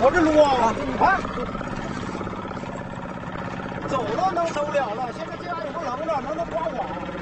我这路啊，你看，走都能走了了，现在这样也不冷着，能刮我。